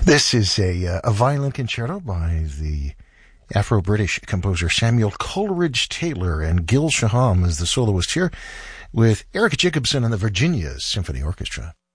This is a violin concerto by the Afro-British composer Samuel Coleridge-Taylor, and Gil Shaham is the soloist here with Eric Jacobson and the Virginia Symphony Orchestra.